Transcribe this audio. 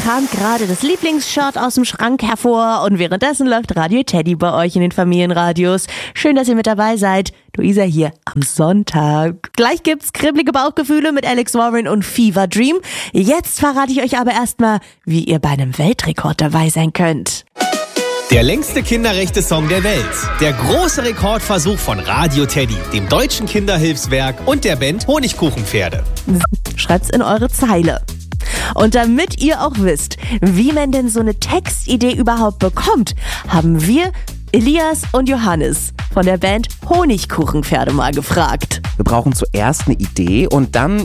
kam gerade das Lieblingsshirt aus dem Schrank hervor und währenddessen läuft Radio Teddy bei euch in den Familienradios. Schön, dass ihr mit dabei seid. Luisa hier am Sonntag. Gleich gibt's kribbelige Bauchgefühle mit Alex Warren und Fever Dream. Jetzt verrate ich euch aber erstmal, wie ihr bei einem Weltrekord dabei sein könnt. Der längste Kinderrechte-Song der Welt. Der große Rekordversuch von Radio Teddy, dem Deutschen Kinderhilfswerk und der Band Honigkuchenpferde. Schreibt's in eure Zeile. Und damit ihr auch wisst, wie man denn so eine Textidee überhaupt bekommt, haben wir Elias und Johannes von der Band Honigkuchenpferde mal gefragt. Wir brauchen zuerst eine Idee und dann